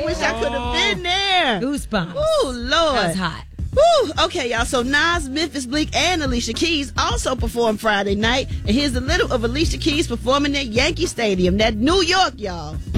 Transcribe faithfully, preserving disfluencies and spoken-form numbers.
wish I could have been there. Goosebumps. Ooh, Lord. That was hot. Woo! Okay, y'all. So Nas, Memphis Bleek, and Alicia Keys also performed Friday night. And here's a little of Alicia Keys performing at Yankee Stadium. That New York, y'all.